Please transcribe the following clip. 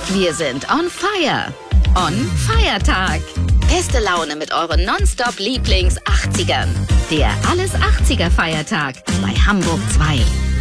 Wir sind on fire. On Feiertag. Beste Laune mit euren Nonstop-Lieblings-80ern. Der Alles 80er Feiertag bei Hamburg 2.